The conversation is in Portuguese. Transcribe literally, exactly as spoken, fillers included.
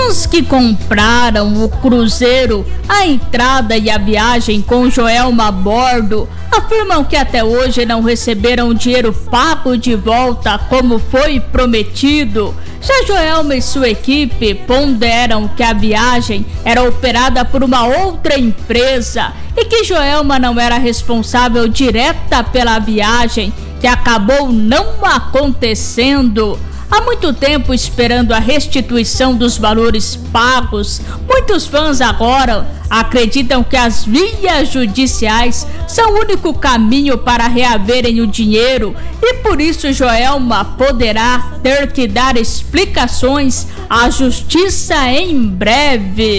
Fãs que compraram o cruzeiro, a entrada e a viagem com Joelma a bordo afirmam que até hoje não receberam o dinheiro pago de volta como foi prometido. Já Joelma e sua equipe ponderam que a viagem era operada por uma outra empresa e que Joelma não era responsável direta pela viagem, que acabou não acontecendo. Há muito tempo esperando a restituição dos valores pagos, muitos fãs agora acreditam que as vias judiciais são o único caminho para reaverem o dinheiro e por isso Joelma poderá ter que dar explicações à justiça em breve.